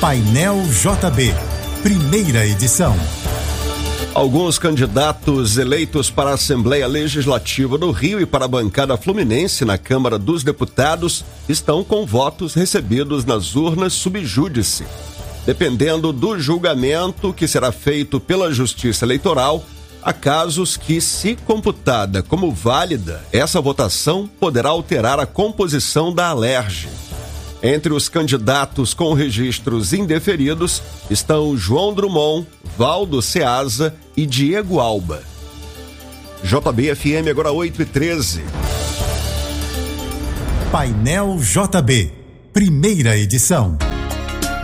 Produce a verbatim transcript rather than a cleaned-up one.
Painel J B, primeira edição. Alguns candidatos eleitos para a Assembleia Legislativa do Rio e para a bancada fluminense na Câmara dos Deputados estão com votos recebidos nas urnas subjúdice. Dependendo do julgamento que será feito pela Justiça Eleitoral, há casos que, se computada como válida, essa votação poderá alterar a composição da Alerj. Entre os candidatos com registros indeferidos estão João Drummond, Valdo Ceasa e Diego Alba. J B F M agora oito e treze. Painel J B, primeira edição.